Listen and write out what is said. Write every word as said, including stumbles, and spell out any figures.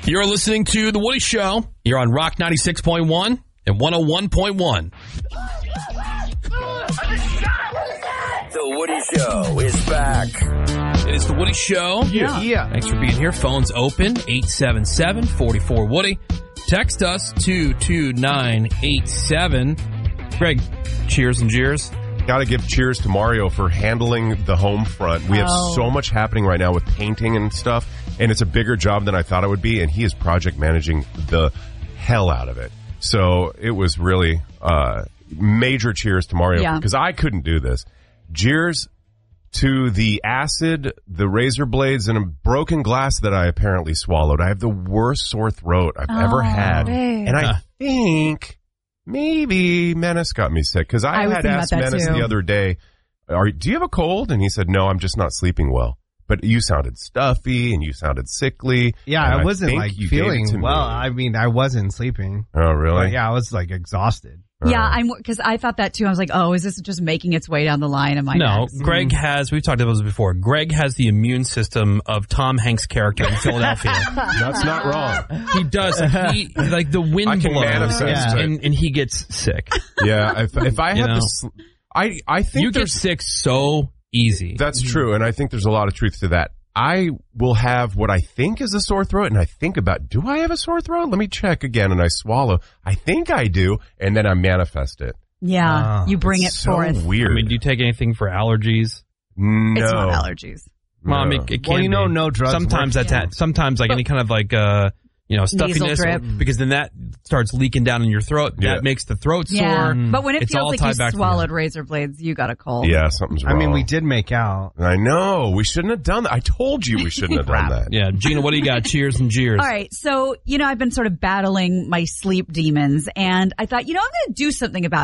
You're listening to The Woody Show. You're on Rock ninety-six point one and one oh one point one. The Woody Show is back. It is The Woody Show. Yeah. yeah. Thanks for being here. Phone's open, eight seven seven, four four, Woody. Text us, two two nine eight seven. Greg, cheers and jeers. Got to give cheers to Mario for handling the home front. We have Oh. so much happening right now with painting and stuff, and it's a bigger job than I thought it would be, and he is project managing the hell out of it. So it was really uh major cheers to Mario, Yeah. because I couldn't do this. Cheers to the acid, the razor blades, and a broken glass that I apparently swallowed. I have the worst sore throat I've Oh, ever had. babe. And I think maybe Menace got me sick, because I, I was had thinking asked about that Menace too. the other day, Are, do you have a cold? And he said, no, I'm just not sleeping well. But you sounded stuffy and you sounded sickly. Yeah, and I wasn't think like you gave it feeling to well. me. I mean, I wasn't sleeping. Oh, really? But yeah, I was like exhausted. Yeah, I'm because I thought that too. I was like, oh, is this just making its way down the line? Am I No, next? Greg has, we've talked about this before, Greg has the immune system of Tom Hanks' character in Philadelphia. That's not wrong. He does. Like, he, like the wind I can blows manifest and, it. and, and he gets sick. Yeah, if, if I You had know? to, sl- I, I think You get there's- sick so easy. That's true, and I think there's a lot of truth to that. I will have what I think is a sore throat, and I think about, do I have a sore throat? Let me check again, and I swallow. I think I do, and then I manifest it. Yeah, Oh, you bring it It's so forth. weird. I mean, do you take anything for allergies? no. It's not allergies. Well, I mean, No. it can Well, you know, be. no drugs Sometimes work. that's Yeah. it. Sometimes like any kind of like uh, you know, Nasal stuffiness, drip. because then that starts leaking down in your throat. Yeah. That makes the throat Yeah, sore. but when it It's feels all like tied you back to the- swallowed razor blades, you got a cold. Yeah, something's I wrong. mean, we did make out. I know. We shouldn't have done that. I told you we shouldn't have done that. Yeah, Gina, what do you got? Cheers and jeers. All right, so you know I've been sort of battling my sleep demons, and I thought, you know, I'm going to do something about it.